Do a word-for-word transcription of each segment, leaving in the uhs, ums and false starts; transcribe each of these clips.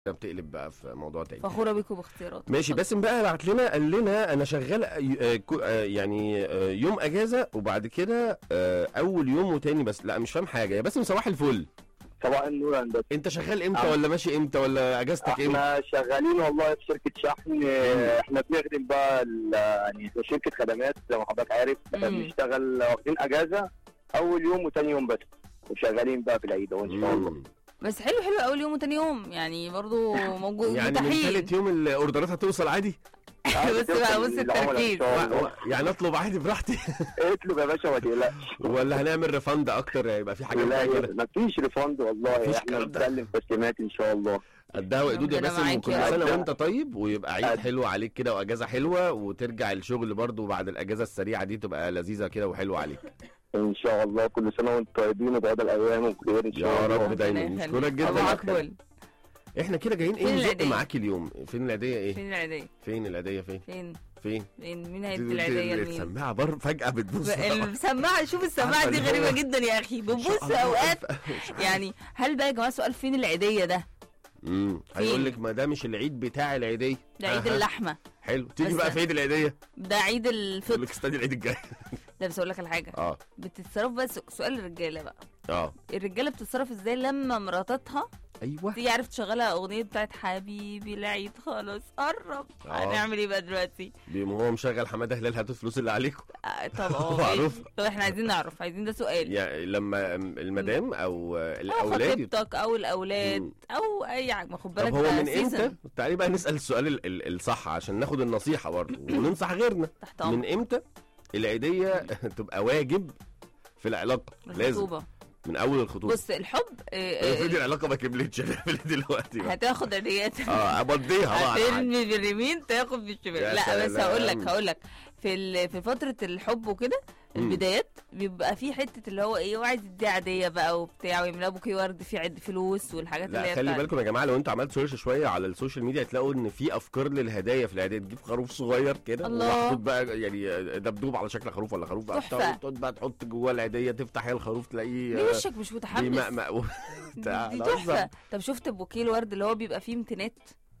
بتقلب بقى في موضوع تاني. فخوره بيكم باختيارات. ماشي. باسم بقى بعت لنا قال لنا انا شغال آه، كو- آه، يعني آه، يوم اجازه وبعد كده آه، اول يوم وتاني بس. لا مش فاهم حاجه يا باسم. صباح الفل. صباح النور يا هندسه. انت شغال امتى آه. ولا ماشي امتى ولا اجازتك امتى؟ احنا شغالين والله في شركه شحن. آه، احنا بنخدم بقى ال- يعني شركه خدمات زي ما حضرتك عارف. احنا مم. بنشتغل واخدين اجازه اول يوم وتاني يوم بس، وشغالين بقى في العيد اهو ان شاء الله. مم. بس حلو حلو اول يوم وتاني يوم يعني برضو موجود يعني من متاحين. ثالث يوم الاوردرات هتوصل عادي؟ بس بقى بص العملاء إن التركيز. شاء الله. و- و- يعني اطلب عادي براحتي اطلب يا باشا ما تقلقش. ولا هنعمل ريفند اكتر يبقى في حاجه لا كده ما فيش ريفند والله، مفيش احنا الكلام ده. بنسلم تسليمات ان شاء الله. قدها وقدود يا ربنا باسم. معاك وكل يا سنه رب. وانت طيب ويبقى عيد قد- حلو عليك كده واجازه حلوه وترجع الشغل برضو بعد الاجازه السريعه دي تبقى لذيذه كده وحلوه عليك. ان شاء الله كل سنه وانتم طيبين وبعد الايام وبخير ان شاء يا الله. رب دايما. ربنا نشكرك يخليك. جدا. صباحك فل. احنا كده جايين فين ايه نزق العيدية؟ معاك اليوم. فين العيديه ايه؟ فين العيدية؟ فين العيديه فين؟ فين فين؟ فين مين هيدي العيدية لمين؟ السماعه بر فجاه بتبص السماعة. شوف السماعة عارفة دي اللي هو- غريبة جدا يا اخي. بتبص اوقات يعني. هل بقى يا جماعة سؤال فين العيدية ده؟ امم هيقول لك ما ده مش العيد بتاع العيديه. ده عيد أها. اللحمة. حلو. تيجي بس- بقى في عيد العيديه ده عيد يقول الفطر. لك استني العيد الجاي. ده بس اقول لك على حاجة. اه بتتصرف بس سؤال الرجالة بقى. اه الرجالة بتتصرف ازاي لما مراتاتها ايوه تيجي عارف تشغلها اغنية بتاعت حبيبي العيد خلاص قرب. آه. هنعمل ايه بقى دلوقتي؟ بيقوم هو مشغل حماده هلال هاتوا الفلوس اللي عليكم. آه، طب اه معروف. ماشي. طب احنا عايزين نعرف، عايزين ده سؤال. يعني لما المدام او او الاولاد يت- خطيبتك او الاولاد مم. او اي حاجه. ما خد بالك طب هو ده من season. امتى؟ تعالي بقى نسال السؤال ال- ال- الصح عشان ناخد النصيحه برضه وننصح غيرنا. تحت امر. من امتى العيديه تبقى واجب في العلاقه؟ لازم الخطوبه. من اول الخطوبه. بص الحب آه، المفروض آه، العلاقه ما كملتش دلوقتي بقى. هتاخد عيديات. اه ابضيها بقى على حاجة. هترمي باليمين تاخد بالشمال. يا لا بس سلام. هقول لك هقول لك في ال- في فتره الحب وكده مم. البدايات بيبقى في حته اللي هو ايه وعايز يدي عاديه بقى وبتاع ويملا بوكي ورد في عد فلوس والحاجات اللي لا هي خلي بتاعت- بالكم يا جماعه لو انتوا عملتوا سيرش شويه على السوشيال ميديا هتلاقوا ان في افكار للهدايا في العيديه. تجيب خروف صغير كده الله. ومحطوط بقى يعني دبدوب على شكل خروف ولا خروف بقى تحفة. تقعد بقى تحط جوه العيديه تفتح هي الخروف تلاقيه ليه وشك مش متحمس؟ بيمقمق و- دي بتاع. دي لا تحفه. أهزر. طب شفت بوكيه الورد اللي هو بيبقى فيه امتنات؟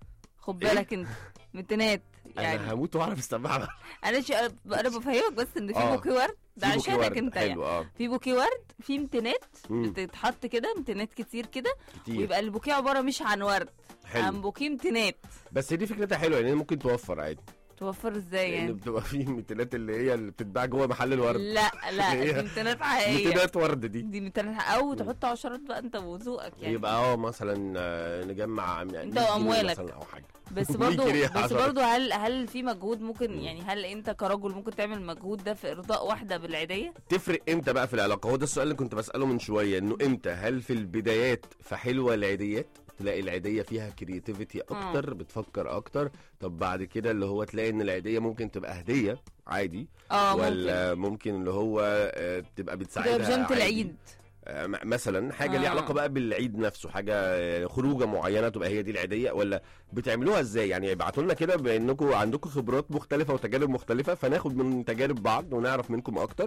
خد إيه؟ بالك انت امتنات يعني. انا هموت واعرف السماعه. انا ش... انا بفهمك بس ان في آه. بوكيه ورد ده في بوكيه عشانك ورد. انت حلو يعني. اه في بوكيه ورد في امتنات مم. بتتحط كده امتنات كتير كده كتير ويبقى البوكيه عباره مش عن ورد عن حلو. بوكيه امتنات. بس دي فكرتها حلوه يعني ممكن توفر عادي. توفر ازاي لان يعني؟ بتبقى في ميتينات اللي هي اللي بتتباع جوه محل الورد. لا لا اللي هي دي امتنات حقيقيه. ميتينات ورد دي. دي امتنات حقيقية. او تحط عشرات بقى انت وذوقك يعني. يبقى اه مثلا آه، نجمع يعني انت مية جنيه وأموالك. مثلا او حاجه. بس مية برضو جنيه بس عشرة. برضو هل هل في مجهود ممكن مم. يعني هل انت كرجل ممكن تعمل المجهود ده في ارضاء واحده بالعيديه؟ تفرق امتى بقى في العلاقه؟ هو ده السؤال اللي كنت بساله من شويه انه امتى. هل في البدايات فحلوه العيديات تلاقي العيديه فيها كرياتيفيتي اكتر بتفكر اكتر. طب بعد كده اللي هو تلاقي ان العيديه ممكن تبقى هديه عادي اه ممكن ولا ممكن اللي هو آه، تبقى كده بتساعدها بجنة عادي. العيد. آه، م- مثلا حاجه ليها آه. علاقه بقى بالعيد نفسه. حاجه آه، خروجه معينه تبقى هي دي العيديه ولا بتعملوها ازاي؟ يعني ابعتوا لنا كده بانكم عندكم خبرات مختلفه وتجارب مختلفه فناخد من تجارب بعض ونعرف منكم اكتر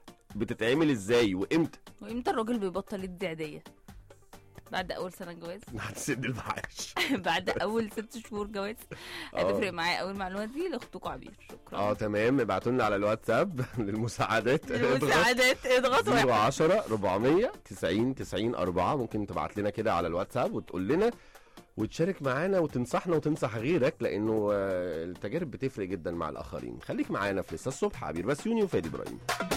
بتتعمل ازاي وامتى. وامتى الراجل بيبطل يدي عيديه؟ بعد اول سنه جواز؟ هتسد المعاش. بعد اول ست شهور جواز؟ آه. هتفرق معايا اول معلومات دي لاختكم عبير. شكرا. اه تمام. ابعتوا لنا على الواتساب للمساعدات. المساعدات اضغط واحد. صفر عشرة أربعمية تسعين تسعين أربعة. ممكن تبعت لنا كده على الواتساب وتقول لنا وتشارك معانا وتنصحنا وتنصح غيرك لانه آه، التجارب بتفرق جدا مع الاخرين. خليك معانا في لسه الصبح. عبير بسيوني وفادي ابراهيم.